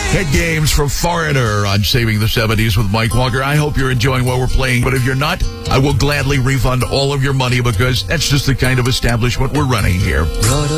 Hit games from Foreigner on Saving the 70s with Mike Walker. I hope you're enjoying what we're playing, but if you're not, I will gladly refund all of your money because that's just the kind of establishment we're running here.